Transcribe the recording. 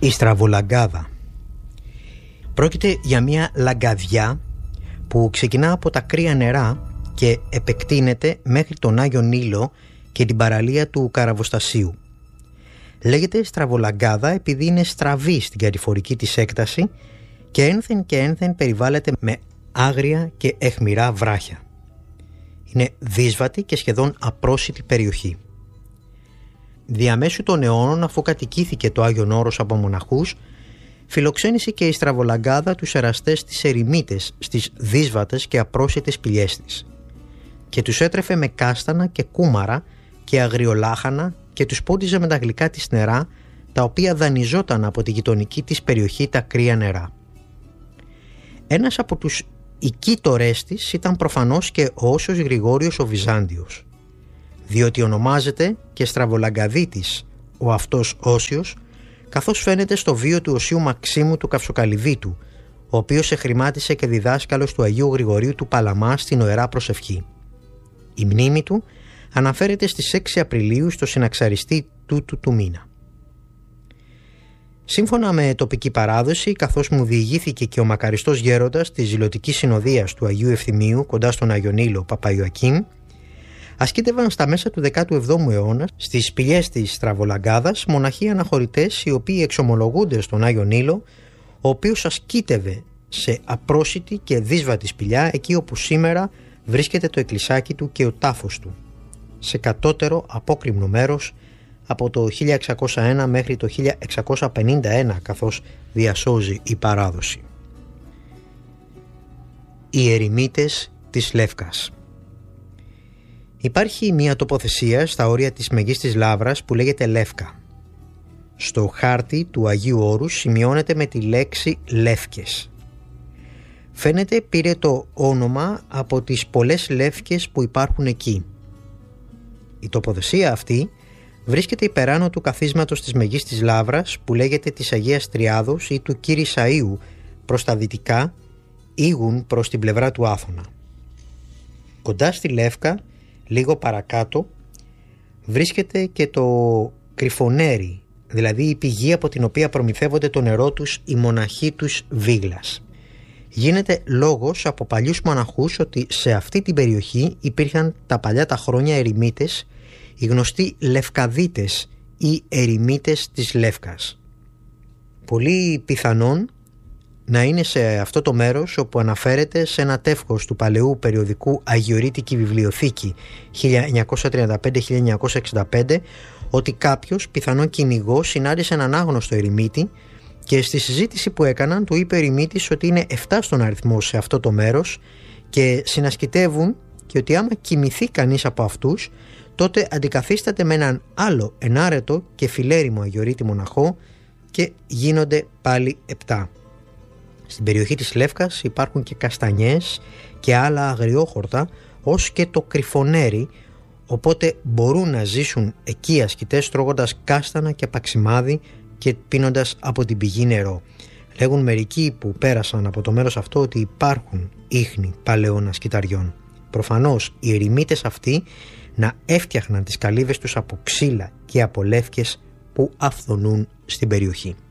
Η στραβολαγκάδα. Πρόκειται για μια λαγκαδιά που ξεκινά από τα κρύα νερά και επεκτείνεται μέχρι τον Άγιο Νείλο και την παραλία του Καραβοστασίου. Λέγεται στραβολαγκάδα επειδή είναι στραβή στην κατηφορική της έκταση και ένθεν περιβάλλεται με άγρια και αιχμηρά βράχια. Είναι δύσβατη και σχεδόν απρόσιτη περιοχή. Διαμέσου των αιώνων, αφού κατοικήθηκε το Άγιον Όρος από μοναχούς, φιλοξένησε και η στραβολαγκάδα τους εραστές της ερημίτες στις δύσβατες και απρόσιτες σπηλιές της και τους έτρεφε με κάστανα και κούμαρα και αγριολάχανα και τους πόντιζε με τα γλυκά της νερά, τα οποία δανειζόταν από τη γειτονική της περιοχή τα κρύα νερά. Ένας από τους οικίτορές της ήταν προφανώς και ο Όσιος Γρηγόριος ο Βυζάντιος, διότι ονομάζεται και στραβολαγκαδίτης ο αυτός Όσιος, καθώς φαίνεται στο βίο του Οσίου Μαξίμου του Καυσοκαλυβίτου, ο οποίος εχρημάτισε και διδάσκαλος του Αγίου Γρηγορίου του Παλαμά στην Οερά Προσευχή. Η μνήμη του αναφέρεται στις 6 Απριλίου στο συναξαριστή τούτου του μήνα. Σύμφωνα με τοπική παράδοση, καθώς μου διηγήθηκε και ο μακαριστός γέροντας της Ζηλωτικής Συνοδείας του Αγίου Ευθυμίου κοντά στον Άγιον Ήλο Παπαϊωακήμ, ασκήτευαν στα μέσα του 17ου αιώνα στις σπηλιές της στραβολαγκάδας μοναχοί αναχωρητές, οι οποίοι εξομολογούνται στον Άγιον Ήλο, ο οποίος ασκήτευε σε απρόσιτη και δύσβατη σπηλιά εκεί όπου σήμερα βρίσκεται το εκκλησάκι του και ο τάφος του, σε κατώτερο απόκρημνο μέρος από το 1601 μέχρι το 1651, καθώς διασώζει η παράδοση. Οι ερημίτες της Λεύκας. Υπάρχει μια τοποθεσία στα όρια της Μεγίστης Λαύρας που λέγεται Λεύκα. Στο χάρτη του Αγίου Όρους σημειώνεται με τη λέξη Λεύκες. Φαίνεται πήρε το όνομα από τις πολλές λεύκες που υπάρχουν εκεί. Η τοποθεσία αυτή βρίσκεται υπεράνω του καθίσματος της Μεγίστης Λαύρας που λέγεται της Αγίας Τριάδος ή του Κύρισαΐου προς τα δυτικά, ήγουν προς την πλευρά του Άθωνα. Κοντά στη Λεύκα, λίγο παρακάτω, βρίσκεται και το Κρυφονέρι, δηλαδή η πηγή από την οποία προμηθεύονται το νερό τους οι μοναχοί τους Βίγλας. Γίνεται λόγος από παλιούς μοναχούς ότι σε αυτή την περιοχή υπήρχαν τα παλιά τα χρόνια ερημίτες, οι γνωστοί Λευκαδίτες ή ερημίτες της Λεύκας. Πολύ πιθανόν να είναι σε αυτό το μέρος όπου αναφέρεται σε ένα τεύχος του παλαιού περιοδικού Αγιορείτικη Βιβλιοθήκη 1935-1965 ότι κάποιος, πιθανόν κυνηγός, συνάντησε έναν άγνωστο ερημίτη και στη συζήτηση που έκαναν του είπε ο ερημίτης ότι είναι 7 στον αριθμό σε αυτό το μέρος και συνασκητεύουν και ότι άμα κοιμηθεί κανείς από αυτούς τότε αντικαθίσταται με έναν άλλο ενάρετο και φιλέριμο αγιορείτη μοναχό και γίνονται πάλι 7. Στην περιοχή της Λεύκας υπάρχουν και καστανιές και άλλα αγριόχορτα ως και το Κρυφονέρι, οπότε μπορούν να ζήσουν εκεί ασκητές τρώγοντας κάστανα και παξιμάδι και πίνοντας από την πηγή νερό. Λέγουν μερικοί που πέρασαν από το μέρος αυτό ότι υπάρχουν ίχνη παλαιών ασκηταριών. Προφανώς οι ερημίτες αυτοί να έφτιαχναν τις καλύβες τους από ξύλα και από λεύκες που αυθονούν στην περιοχή.